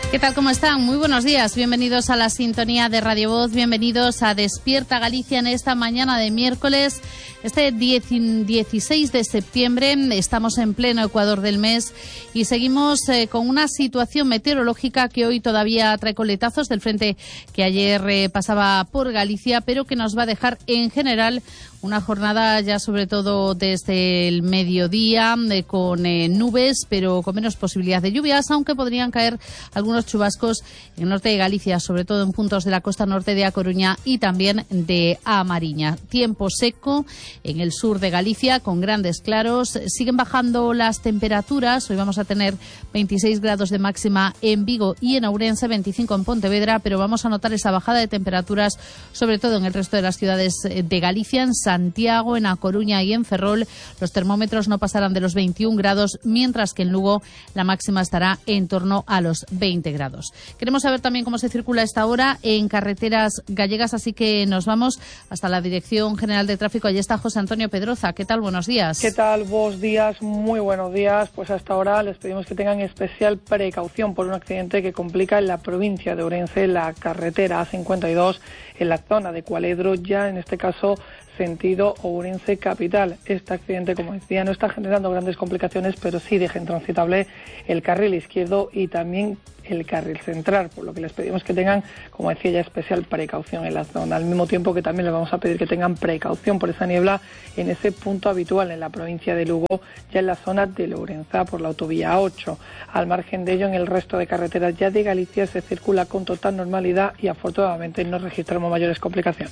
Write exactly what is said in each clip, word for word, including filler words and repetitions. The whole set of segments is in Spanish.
¿Qué tal? ¿Cómo están? Muy buenos días. Bienvenidos a la sintonía de Radio Voz. Bienvenidos a Despierta Galicia en esta mañana de miércoles. Este dieciséis de septiembre estamos en pleno ecuador del mes y seguimos eh, con una situación meteorológica que hoy todavía trae coletazos del frente que ayer eh, pasaba por Galicia, pero que nos va a dejar en general una jornada ya sobre todo desde el mediodía eh, con eh, nubes, pero con menos posibilidad de lluvias, aunque podrían caer algunos chubascos en el norte de Galicia, sobre todo en puntos de la costa norte de A Coruña y también de A Mariña. Tiempo seco en el sur de Galicia con grandes claros. Siguen bajando las temperaturas. Hoy vamos a tener veintiséis grados de máxima en Vigo y en Ourense, veinticinco en Pontevedra, pero vamos a notar esa bajada de temperaturas sobre todo en el resto de las ciudades de Galicia. En Santiago, en A Coruña y en Ferrol los termómetros no pasarán de los veintiún grados, mientras que en Lugo la máxima estará en torno a los veinte grados. Queremos saber también cómo se circula a esta hora en carreteras gallegas, así que nos vamos hasta la Dirección General de Tráfico. Allí está José Antonio Pedroza. ¿Qué tal? Buenos días. ¿Qué tal? Buenos días, muy buenos días. Pues hasta ahora les pedimos que tengan especial precaución por un accidente que complica en la provincia de Ourense la carretera A cincuenta y dos en la zona de Cualedro, ya en este caso sentido Ourense capital. Este accidente, como decía, no está generando grandes complicaciones, pero sí deja intransitable el carril izquierdo y también el carril central, por lo que les pedimos que tengan, como decía ya, especial precaución en la zona, al mismo tiempo que también les vamos a pedir que tengan precaución por esa niebla en ese punto habitual en la provincia de Lugo, ya en la zona de Lourenza por la autovía ocho. Al margen de ello, en el resto de carreteras ya de Galicia se circula con total normalidad y afortunadamente no registramos mayores complicaciones.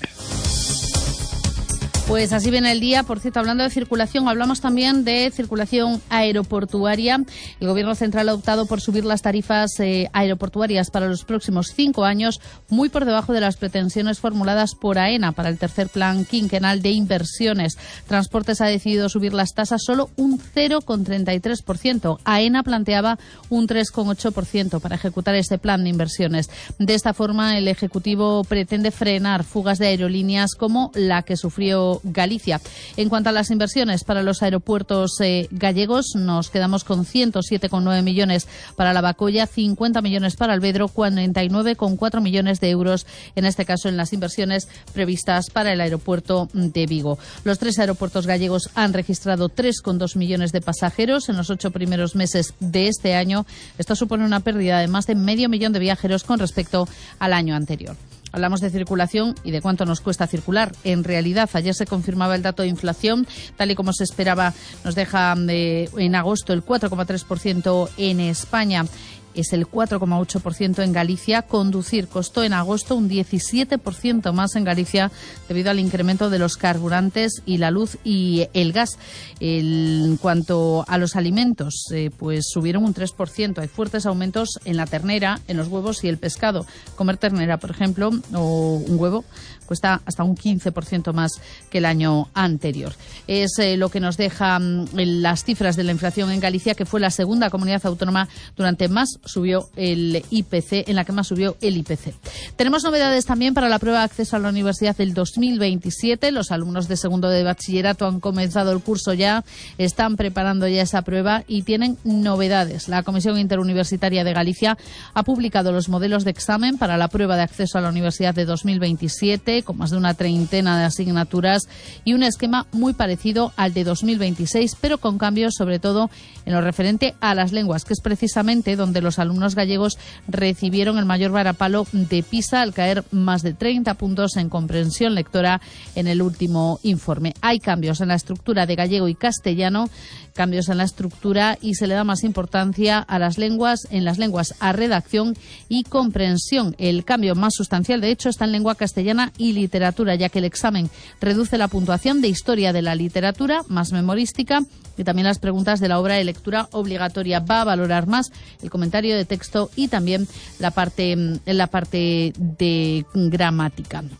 Pues así viene el día. Por cierto, hablando de circulación, hablamos también de circulación aeroportuaria. El Gobierno central ha optado por subir las tarifas eh, aeroportuarias para los próximos cinco años, muy por debajo de las pretensiones formuladas por AENA para el tercer plan quinquenal de inversiones. Transportes ha decidido subir las tasas solo un cero coma treinta y tres por ciento. AENA planteaba un tres coma ocho por ciento para ejecutar este plan de inversiones. De esta forma, el Ejecutivo pretende frenar fugas de aerolíneas como la que sufrió Galicia. En cuanto a las inversiones para los aeropuertos eh, gallegos, nos quedamos con ciento siete coma nueve millones para Lavacolla, cincuenta millones para Alvedro, cuarenta y nueve coma cuatro millones de euros, en este caso en las inversiones previstas para el aeropuerto de Vigo. Los tres aeropuertos gallegos han registrado tres coma dos millones de pasajeros en los ocho primeros meses de este año. Esto supone una pérdida de más de medio millón de viajeros con respecto al año anterior. Hablamos de circulación y de cuánto nos cuesta circular. En realidad, ayer se confirmaba el dato de inflación, tal y como se esperaba, nos deja eh, en agosto el cuatro coma tres por ciento en España. Es el cuatro coma ocho por ciento en Galicia. Conducir costó en agosto un diecisiete por ciento más en Galicia debido al incremento de los carburantes y la luz y el gas. El, en cuanto a los alimentos, eh, pues subieron un tres por ciento. Hay fuertes aumentos en la ternera, en los huevos y el pescado. Comer ternera, por ejemplo, o un huevo, cuesta hasta un quince por ciento más que el año anterior. Es eh, lo que nos dejan las cifras de la inflación en Galicia, que fue la segunda comunidad autónoma durante más subió el I P C, en la que más subió el I P C. Tenemos novedades también para la prueba de acceso a la universidad del dos mil veintisiete. Los alumnos de segundo de bachillerato han comenzado el curso ya, están preparando ya esa prueba y tienen novedades. La Comisión Interuniversitaria de Galicia ha publicado los modelos de examen para la prueba de acceso a la universidad de dos mil veintisiete, con más de una treintena de asignaturas y un esquema muy parecido al de dos mil veintiséis, pero con cambios sobre todo en lo referente a las lenguas, que es precisamente donde los alumnos gallegos recibieron el mayor varapalo de PISA al caer más de treinta puntos en comprensión lectora en el último informe. Hay cambios en la estructura de gallego y castellano, cambios en la estructura y se le da más importancia a las lenguas, en las lenguas a redacción y comprensión. El cambio más sustancial, de hecho, está en lengua castellana y literatura, ya que el examen reduce la puntuación de historia de la literatura, más memorística, y también las preguntas de la obra de lectura obligatoria. Va a valorar más el comentario de texto y también la parte, la parte de gramática.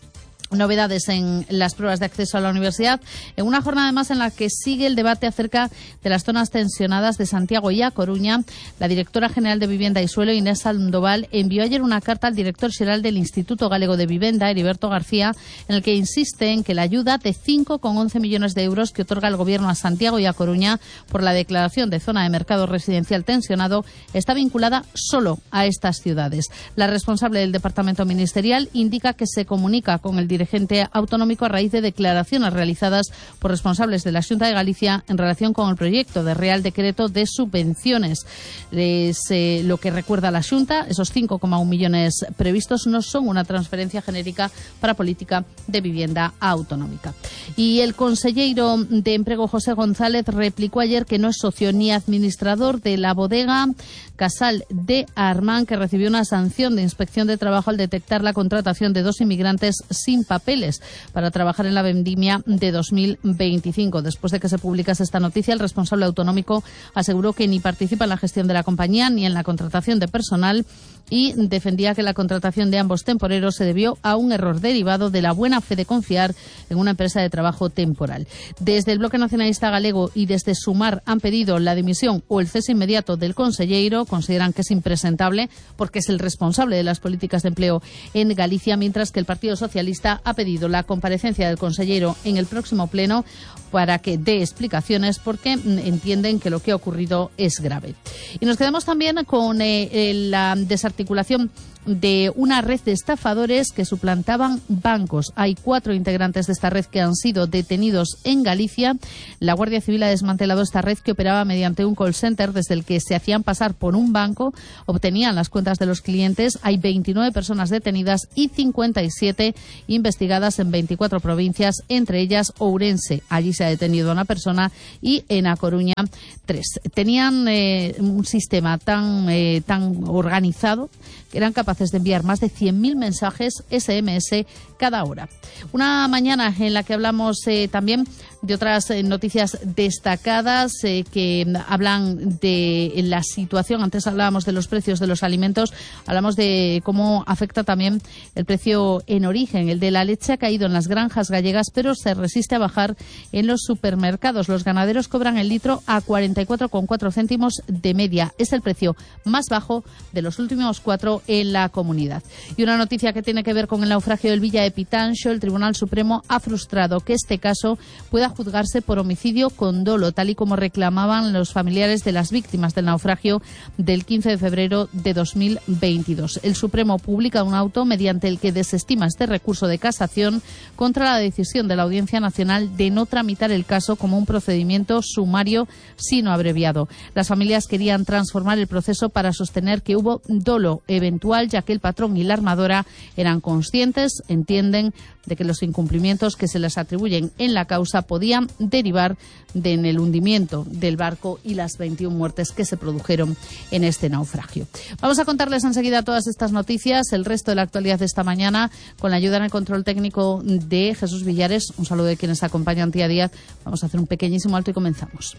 novedades en las pruebas de acceso a la universidad, en una jornada además en la que sigue el debate acerca de las zonas tensionadas de Santiago y A Coruña. La directora general de Vivienda y Suelo, Inés Sandoval, envió ayer una carta al director general del Instituto Galego de Vivienda, Heriberto García, en el que insiste en que la ayuda de cinco coma once millones de euros que otorga el Gobierno a Santiago y A Coruña por la declaración de zona de mercado residencial tensionado está vinculada solo a estas ciudades. La responsable del departamento ministerial indica que se comunica con el dirigente autonómico a raíz de declaraciones realizadas por responsables de la Xunta de Galicia en relación con el proyecto de Real Decreto de subvenciones. Es, eh, lo que recuerda la Xunta, esos cinco coma uno millones previstos no son una transferencia genérica para política de vivienda autonómica. Y el conselleiro de Emprego, José González, replicó ayer que no es socio ni administrador de la bodega Casal de Armán, que recibió una sanción de inspección de trabajo al detectar la contratación de dos inmigrantes sin papeles para trabajar en la vendimia de dos mil veinticinco. Después de que se publicase esta noticia, el responsable autonómico aseguró que ni participa en la gestión de la compañía ni en la contratación de personal y defendía que la contratación de ambos temporeros se debió a un error derivado de la buena fe de confiar en una empresa de trabajo temporal. Desde el Bloque Nacionalista Galego y desde Sumar han pedido la dimisión o el cese inmediato del conselleiro. Consideran que es impresentable porque es el responsable de las políticas de empleo en Galicia, mientras que el Partido Socialista ha pedido la comparecencia del conselleiro en el próximo pleno para que dé explicaciones porque entienden que lo que ha ocurrido es grave. Y nos quedamos también con eh, la desarticulación de una red de estafadores que suplantaban bancos. Hay cuatro integrantes de esta red que han sido detenidos en Galicia. La Guardia Civil ha desmantelado esta red que operaba mediante un call center desde el que se hacían pasar por un banco, obtenían las cuentas de los clientes. Hay veintinueve personas detenidas y cincuenta y siete investigadas en veinticuatro provincias, entre ellas Ourense. Allí se ha detenido a una persona y en A Coruña tres. Tenían eh, un sistema tan, eh, tan organizado que eran capaces de enviar más de cien mil mensajes ese eme ese cada hora. Una mañana en la que hablamos eh, también de otras eh, noticias destacadas eh, que hablan de la situación. Antes hablábamos de los precios de los alimentos, hablamos de cómo afecta también el precio en origen. El de la leche ha caído en las granjas gallegas, pero se resiste a bajar en los supermercados. Los ganaderos cobran el litro a cuarenta y cuatro coma cuatro céntimos de media. Es el precio más bajo de los últimos cuatro en la comunidad. Y una noticia que tiene que ver con el naufragio del Villa de Pitanxo. El Tribunal Supremo ha frustrado que este caso pueda juzgarse por homicidio con dolo, tal y como reclamaban los familiares de las víctimas del naufragio del quince de febrero de dos mil veintidós. El Supremo publica un auto mediante el que desestima este recurso de casación contra la decisión de la Audiencia Nacional de no tramitar el caso como un procedimiento sumario sino abreviado. Las familias querían transformar el proceso para sostener que hubo dolo eventual, ya que el patrón y la armadora eran conscientes, entienden, de que los incumplimientos que se les atribuyen en la causa podían derivar de en el hundimiento del barco y las veintiuna muertes que se produjeron en este naufragio. Vamos a contarles enseguida todas estas noticias, el resto de la actualidad de esta mañana, con la ayuda en el control técnico de Jesús Villares. Un saludo de quienes acompañan Tía Díaz. Vamos a hacer un pequeñísimo alto y comenzamos.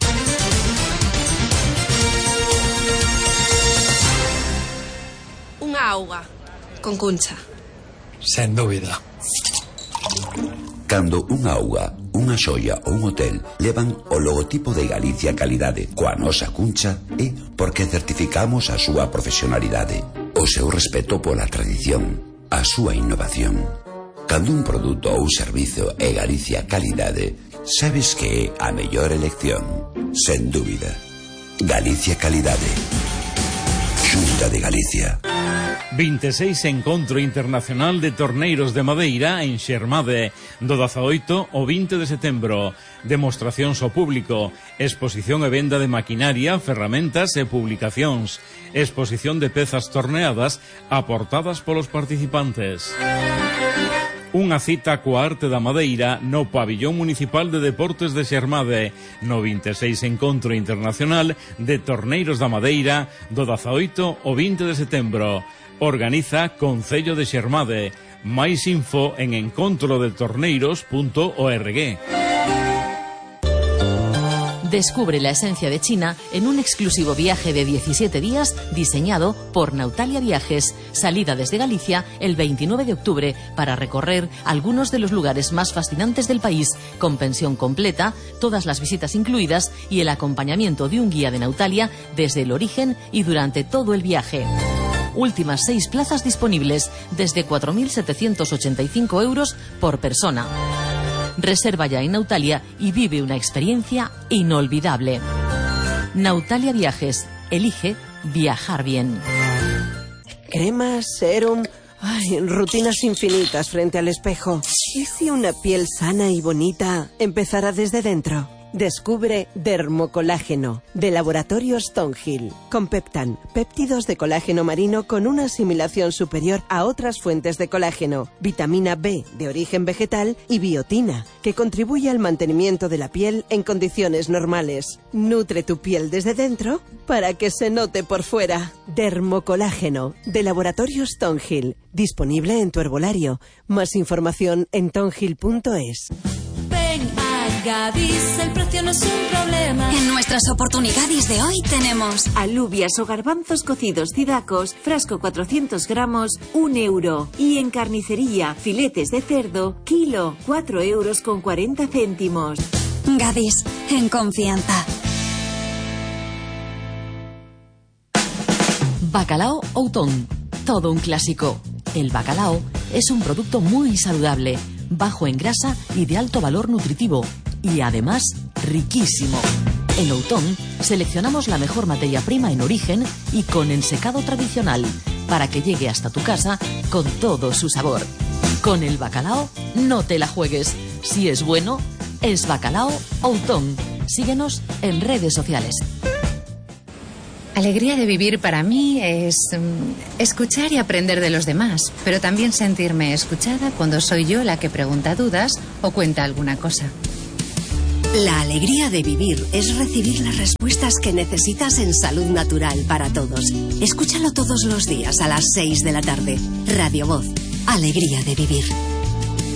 Unha auga con Cuncha. Sen dúbida. Cando unha auga, unha xoia ou un hotel levan o logotipo de Galicia Calidade coa nosa Cuncha, é porque certificamos a súa profesionalidade, o seu respeto pola tradición, a súa innovación. Cando un produto ou servizo é Galicia Calidade, sabes que é a mellor elección, sen dúbida. Galicia Calidade. Xunta de Galicia. vinte e seis Encontro Internacional de Torneiros de Madeira en Xermade, do dezaoito ao vinte de setembro. Demostracións ao público, exposición e venda de maquinaria, ferramentas e publicacións, exposición de pezas torneadas aportadas polos participantes. Unha cita coa arte da madeira no Pabillón Municipal de Deportes de Xermade, no vinte e seis Encontro Internacional de Torneiros da Madeira, do dezaoito ao vinte de setembro. Organiza Concello de Xermade. Máis info en encontrodetorneiros punto org. Descubre la esencia de China en un exclusivo viaje de diecisiete días diseñado por Nautalia Viajes. Salida desde Galicia el veintinueve de octubre para recorrer algunos de los lugares más fascinantes del país, con pensión completa, todas las visitas incluidas y el acompañamiento de un guía de Nautalia desde el origen y durante todo el viaje. Últimas seis plazas disponibles desde cuatro mil setecientos ochenta y cinco euros por persona. Reserva ya en Nautalia y vive una experiencia inolvidable. Nautalia Viajes. Elige viajar bien. Cremas, serum... Ay, rutinas infinitas frente al espejo. ¿Y si una piel sana y bonita empezara desde dentro? Descubre Dermocolágeno, de Laboratorio Stonehill. Compeptan, péptidos de colágeno marino con una asimilación superior a otras fuentes de colágeno, vitamina B de origen vegetal y biotina, que contribuye al mantenimiento de la piel en condiciones normales. Nutre tu piel desde dentro para que se note por fuera. Dermocolágeno, de Laboratorio Stonehill. Disponible en tu herbolario. Más información en tonhill punto es. Ven a Gadis, el precio no es un problema. En nuestras oportunidades de hoy tenemos alubias o garbanzos cocidos cidacos, frasco cuatrocientos gramos, un euro. Y en carnicería, filetes de cerdo, kilo, cuatro euros con cuarenta céntimos. Gadis, en confianza. Bacalao Outón, todo un clásico. El bacalao es un producto muy saludable, bajo en grasa y de alto valor nutritivo, y además riquísimo. En Outón seleccionamos la mejor materia prima en origen y con ensecado tradicional, para que llegue hasta tu casa con todo su sabor. Con el bacalao no te la juegues. Si es bueno, es Bacalao Outón. Síguenos en redes sociales. Alegría de vivir para mí es um, escuchar y aprender de los demás, pero también sentirme escuchada cuando soy yo la que pregunta dudas o cuenta alguna cosa. La alegría de vivir es recibir las respuestas que necesitas en Salud Natural para Todos. Escúchalo todos los días a las seis de la tarde. Radio Voz. Alegría de vivir.